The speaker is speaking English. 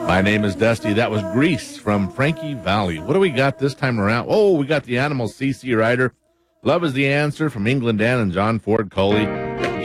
My name is Dusty. That was Grease from Frankie Valli. What do we got this time around? Oh, we got the Animals, C.C. Ryder. Love is the Answer from England Dan and John Ford Coley.